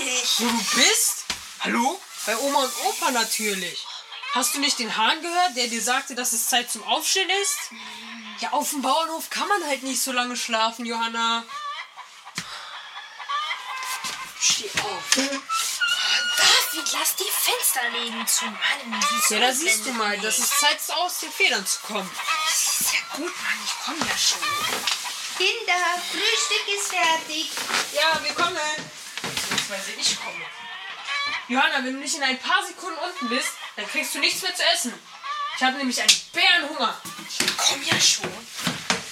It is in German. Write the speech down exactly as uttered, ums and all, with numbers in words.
ich. Wo du bist? Hallo? Bei Oma und Opa natürlich. Hast du nicht den Hahn gehört, der dir sagte, dass es Zeit zum Aufstehen ist? Ja, auf dem Bauernhof kann man halt nicht so lange schlafen, Johanna. Steh auf. David, lass die Fensterläden zu. Mann, Ja, da siehst du mal, das ist Zeit, aus den Federn zu kommen. Ist ja gut, Mann, ich komme ja schon. Kinder, Frühstück ist fertig. Ja, wir kommen. Beziehungsweise ich komme. Johanna, wenn du nicht in ein paar Sekunden unten bist, dann kriegst du nichts mehr zu essen. Ich habe nämlich einen Bärenhunger. Ich komm ja schon.